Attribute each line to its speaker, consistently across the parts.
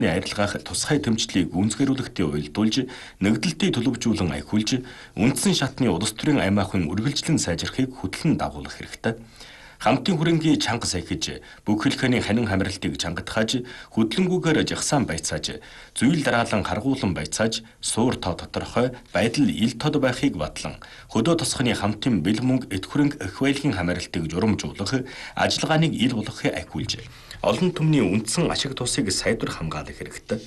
Speaker 1: арилгаах тусгай тэмцлийг гүйцэтгүүлэхдээ уялдуулж, нэгдэлтийг төлөвжүүлэн ахиулж, үндсэн шатны улс төрийн ам ахуйн үргэлжлэн сайжрахыг хөтлөн дагуулах хэрэгтэй. Хамтын хүрэнгийн чанга сахиж, бүх хэлхээний ханин хамралтыг чангатгааж, хөдлөнгүүгээр жагсаан байцааж, зүйл дараалан харгуулан байцааж, суур тоо тодорхой байдал ил тод байхыг батлан, хөдөө тосхны хамтын бэл мөнгө эт хөрөнгө эх байлгийн хамралтыг журамжуулах, ажиллагааныг ил болгохыг ахиулж, олон түмний үндсэн ашиг тусыг сайдвар хамгаалах хэрэгтэй.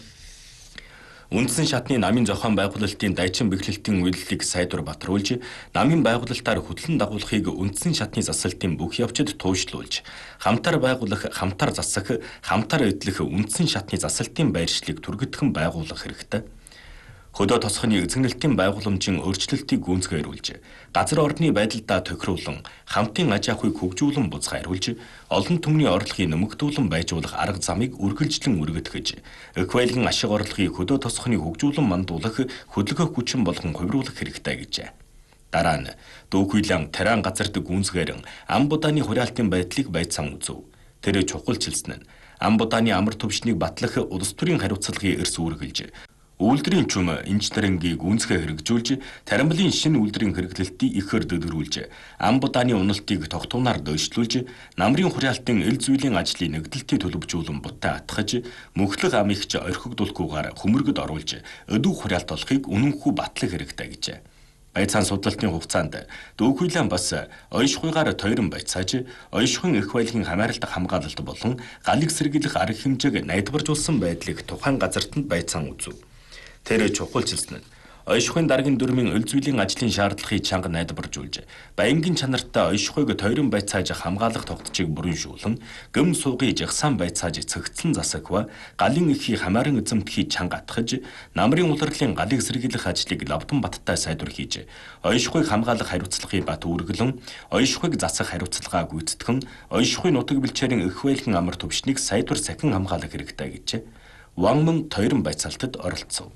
Speaker 1: Үндсэн шатны намын зохион байгуулалтын дайчин бэхлэлтийн үйлдэлийг сайдвар батруулж, намын байгуулалтаар хөтлөн дагуулахыг үндсэн шатны засалтын бүх явцад туушлуулж, хамтар байгуулах, хамтар засах, хамтар эдлэх үндсэн шатны засалтын байршлыг түргэтгэн байгуулах хэрэгтэй. Хөдөө тосхны эзэгнэлтийн байгууламжийн өөрчлөлтийг гүйцэтгүүлж, газар орны байдалдаа тохируулан, хамтын аж ахуйг хөгжүүлэн бузгааруулж, олон түмний орлогыг нэмэгдүүлэн байжуулах арга замыг үргэлжлэн үргэтгэж, эх байлгийн ашиг орлогыг хөдөө тосхны хөгжүүлэн мандуулах хөдөлгөөх хүчин болгон хувируулах хэрэгтэй гэжээ. Дараа нь дүүхүйлэн тариан газарт гүнзгээрэн ам будааны хураалтын байдлыг байцаан үзв. Тэр чухалчилсан нь ам будааны амар төвшнийг батлах улс төрийн хариуцлагын эрс үүргэлж, үйлдвэрийн чум инженерингийг гүнзгий хэрэгжүүлж, таримлын шинэ үйлдвэрийн хэрэглэлтийг ихээр дэвгэрүүлж, ам будааны уналтыг тогтвороор дөйшлүүлж, намрын хураалтын ил зүйлийн ажлын нэгдэлтийг төлөвжүүлэн бутаа атгаж, мөнхлөг ам ихч орхигдуулахгүйгээр хөмөргөд оруулж, өдөө хураалт олохыг үнэнхүү батлах хэрэгтэй гэжээ. Байцаан судлалтын хугацаанд дүүхүйлэн бас ойшхуйгаар тойрон байцааж, ойшхуйн эх байлгийн хамааралтай хамгаалалт болон галыг сэргийлэх арга хэмжээг найдваржуулсан байдлыг тухайн газартанд байцаан үзв. Тэр чухалчилсан нь ойшхуйн даргын дүрмийн ил зүйлийн ажлын шаардлагыг чанга найдваржуулж, баянгийн чанартай ойшхуйг тойрон байцааж хамгаалах тогтцыг бүрэншүүлэн, гүм суугыг жагсаан байцааж цэгцлэн засахва, галын эхийг хамааран эзэмтгэхийг чанга атгаж, намрын улирлын галыг сэргийлэх ажлыг лавдан баттай сайдвар хийж, ойшхуйг хамгаалах хариуцлагыг бат үргэлэн, ойшхуйг засах хариуцлагаа гүйцэтгэн, ойшхуй нутаг бэлчээрийн эх байлгийн амар төвшнийг сайдвар сахин хамгаалах хэрэгтэй гэжээ. Вангман тойрон байцаалтад оролцов.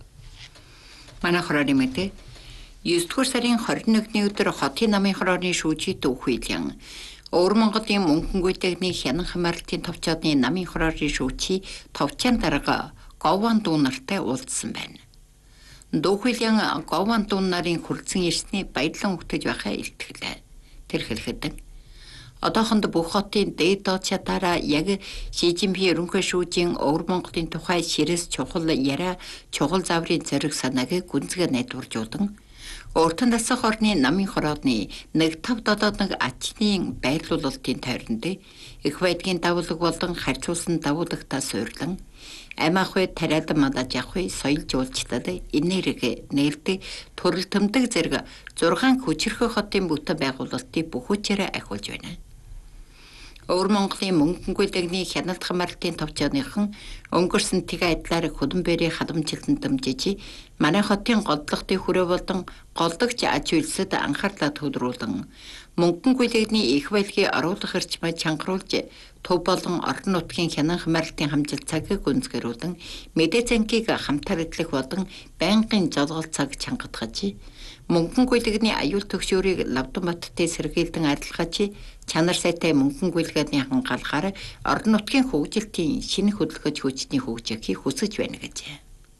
Speaker 2: Манай хорооны мэдээ 9-р сарын 21-ний өдөр хотын намын хорооны шүүжид дүүхүйлэн Өвөр Монголын мөнгөнгүйтэйгний хянан хамаарлтын товчоодны намын хорооны шүүчи товчаан дарга Гован дүү нартай уулзсан байна. Дүүхүйлэн Гован дүү нарын хүрэлцэн ирсний баярлан өгтөж байхаа илтгэлээ. Тэр хэлэхэд одоохонд бүх хотын дээд доод чатаараа яг Шижинпийн ерөнхий шүүжийн Өвөр Монголын тухай ширэс чухал яриа чухал заврын зориг санааг гүнзгий найдваржуулан өөртөө дасах орны намын хороодны 1-5-7 ачны байрлуулалтын тойронд эх байдгийн давуулаг болон харьцуулсан давуулагтаа суйрлан ам ахуй тариалан мадаж ахуй соёл жуулчлал энерги нээлт төрөл төмдөг зэрэг 6 хүчирхэг хотын бүтээн байгуулалтыг бүх хүчээрээ ахиулж байна. Өвөр Монголын мөнгөнгүйтэйгний хяналт хамаарлтын товчооныхан өнгөрсөн тэг айдлаар хөдөнбөрийн халамжилтанд дэмжиж, манай хотын голдлогын хүрээ болон голдогч аж үйлсэд анхаарлаа төвлөрүүлэн, мөнгөнгүйтэйгний их байлгийн оруулах эрчмээ чангаруулж, төв болон орон нутгийн хянан хамаарлтын хамжилт цагийг гүнзгэрүүлэн, мэдээ зангийг хамтар эдлэх болон байнгын жолгол цаг чангатгаж, мөнгөнгүйтэйгний аюул төгшөөрийг лавдан баттай сэргийлдэн арилгаж, чанар сайтай мөнгөнгүйлгээний хангаалахаар орон нутгийн хөгжилтийн шинэ хөдөлгөж хүчний хөгжихийг хүсэж байна гэжээ.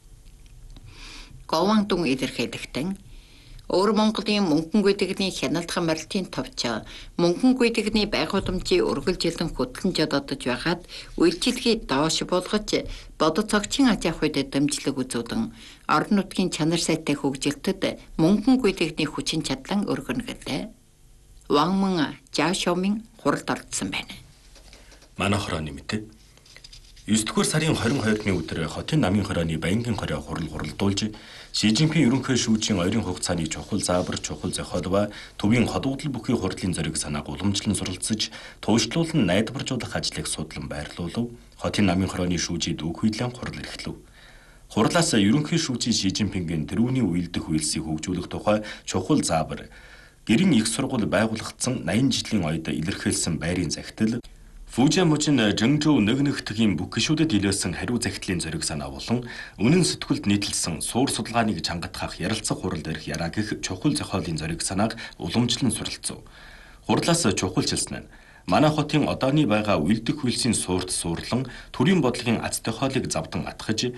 Speaker 2: Гован дүү илэрхийлэхдээ Өвөр Монголын мөнгөнгүйтэйгний хяналт хамаарлтын товчоо мөнгөнгүйтэйгний байгууламжийн үргэлжилэн хөтлөн жододож байгаад үйлчилгээ доош болгож бодо цогцын аж ахуйд дэмжлэг үзүүлэн орон нутгийн чанар сайтай хөгжилтэд мөнгөнгүйтэйгний хүчин чадлан өргөнө гэлээ. Вангман Жаошомын хуралд оролцсон байна.
Speaker 1: Манай хорооны мэдээ 9-р сарын 22-ны өдөр хотын намын хорооны баянгийн хороо хуралдуулж, Шижинпийн ерөнхий шүүжийн ойрын хугацааны чухал заавар, чухал зохиолва төвийн ходогдол бүхий хурлын зориг санааг уламжлан суралцж, тууштлуулан найдваржуулах ажлыг судлан байрлуулав. Хотын намын хорооны шүүжид дүүхүйлэн хурал эрхлэв. Хурлаас ерөнхий шүүжийн Шижинпингийн тэрүүний уйлдах үйлсийг хөгжүүлэх тухай чухал заавар, гэрийн их сургууль байгуулагдсан 80 жилийн ойд илэрхийлсэн байрын захидал, Фужин мужин Жэнжүү нэгтгэхийн бүх гишүүдэд илээсэн хариу захидлын зориг санаа болон үнэн сэтгүүлд нийтэлсэн суур судалгааныг чангатгах ярилцах хурал дээрх яраа гэх чухал зохиолын зориг санааг уламжлан суралцав. Хурлаас чухалчилсан нь манай хотын одооны байгаа Үлдэх хөлсийн суурт суурлан төрийн бодлогын аз тохиолыг завдан атгаж